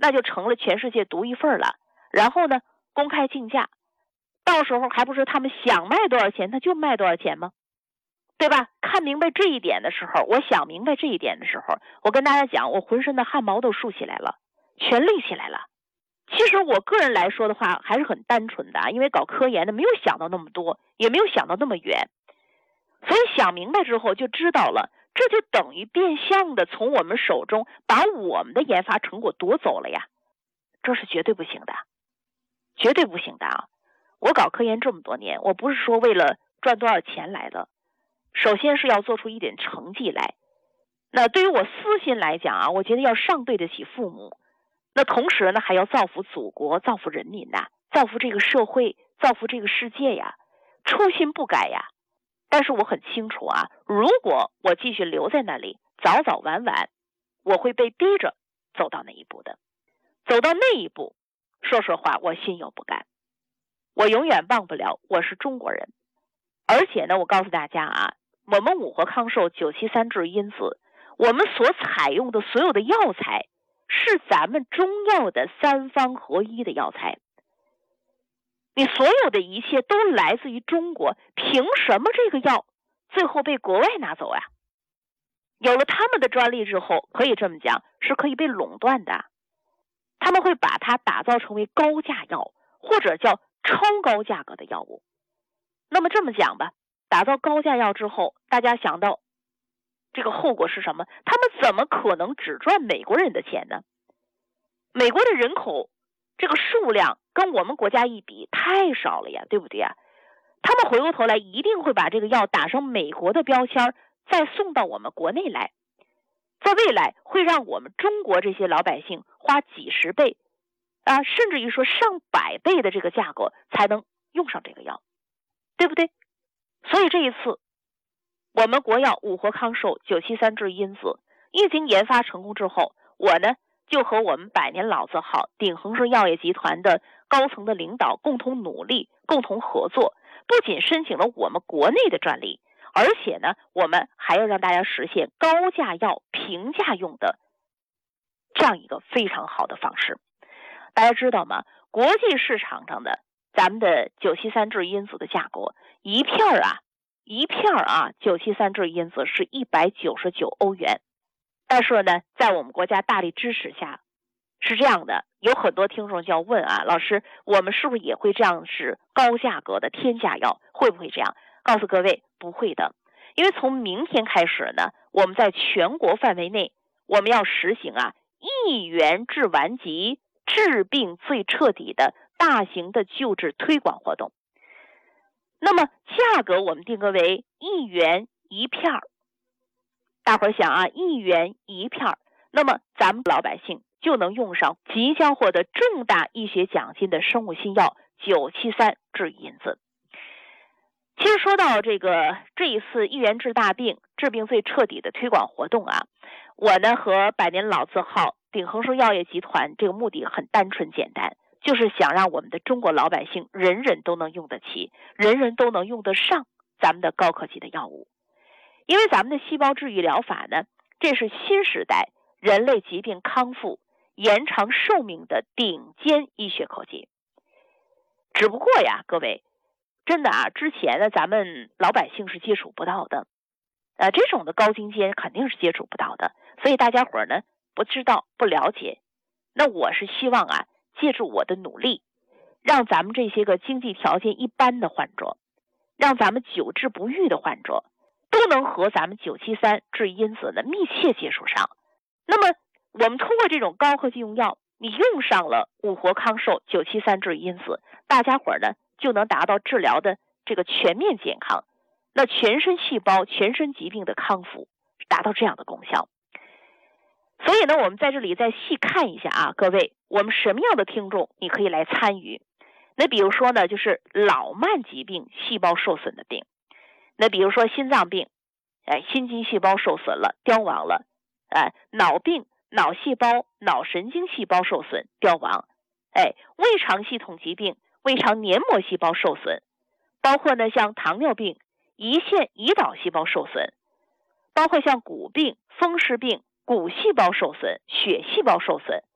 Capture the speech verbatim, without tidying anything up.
那就成了全世界独一份了。然后呢，公开竞价，到时候还不是他们想卖多少钱他就卖多少钱吗？对吧？看明白这一点的时候，我想明白这一点的时候，我跟大家讲，我浑身的汗毛都竖起来了，全立起来了。其实我个人来说的话还是很单纯的，因为搞科研的没有想到那么多，也没有想到那么远，所以想明白之后就知道了，这就等于变相的从我们手中把我们的研发成果夺走了呀，这是绝对不行的，绝对不行的啊！我搞科研这么多年，我不是说为了赚多少钱来的，首先是要做出一点成绩来。那对于我私心来讲啊，我觉得要上对得起父母，那同时呢还要造福祖国，造福人民呐，造福这个社会，造福这个世界呀，初心不改呀。但是我很清楚啊，如果我继续留在那里，早早晚晚我会被逼着走到那一步的。走到那一步，说实话我心有不甘，我永远忘不了我是中国人。而且呢，我告诉大家啊，我们五活康寿九七三制因子，我们所采用的所有的药材是咱们中药的三方合一的药材，你所有的一切都来自于中国，凭什么这个药最后被国外拿走啊？有了他们的专利之后，可以这么讲，是可以被垄断的。他们会把它打造成为高价药，或者叫超高价格的药物。那么这么讲吧，打造高价药之后，大家想到这个后果是什么？他们怎么可能只赚美国人的钱呢？美国的人口这个数量跟我们国家一比太少了呀，对不对呀？他们回过头来一定会把这个药打上美国的标签，再送到我们国内来，在未来会让我们中国这些老百姓花几十倍啊，甚至于说上百倍的这个价格才能用上这个药，对不对？所以这一次我们国药五活康寿九七三制因子一经研发成功之后，我呢就和我们百年老字号鼎恒生药业集团的高层的领导共同努力，共同合作，不仅申请了我们国内的专利，而且呢我们还要让大家实现高价药平价用的这样一个非常好的方式。大家知道吗？国际市场上的咱们的九七三制因子的价格，一片啊一片啊九七三制因子是一百九十九欧元。但是呢，在我们国家大力支持下，是这样的，有很多听众就要问啊，老师，我们是不是也会这样是高价格的天价药？会不会这样？告诉各位，不会的，因为从明天开始呢，我们在全国范围内，我们要实行啊一元治顽疾，治病最彻底的大型的救治推广活动。那么价格我们定格为一元一片儿。大伙儿想啊，一元一片，那么咱们老百姓就能用上即将获得重大医学奖金的生物新药九七三制因子。其实说到这个这一次一元治大病，治病最彻底的推广活动啊，我呢和百年老字号鼎恒生药业集团这个目的很单纯简单，就是想让我们的中国老百姓人人都能用得起，人人都能用得上咱们的高科技的药物。因为咱们的细胞治愈疗法呢，这是新时代人类疾病康复、延长寿命的顶尖医学科技。只不过呀，各位，真的啊，之前呢，咱们老百姓是接触不到的，呃，这种的高精尖肯定是接触不到的，所以大家伙呢不知道、不了解。那我是希望啊，借助我的努力，让咱们这些个经济条件一般的患者，让咱们久治不愈的患者，都能和咱们九七三制因子呢密切接触上。那么我们通过这种高科技用药，你用上了五活康寿九七三制因子，大家伙呢就能达到治疗的这个全面健康，那全身细胞、全身疾病的康复，达到这样的功效。所以呢，我们在这里再细看一下啊，各位，我们什么样的听众你可以来参与？那比如说呢，就是老慢疾病细胞受损的病。那比如说心脏病，哎，心肌细胞受损了，凋亡了；哎，脑病，脑细胞、脑神经细胞受损，凋亡；哎，胃肠系统疾病，胃肠黏膜细胞受损，包括呢像糖尿病、胰腺胰岛细胞受损，包括像骨病、风湿病，骨细胞受损、血细胞受损，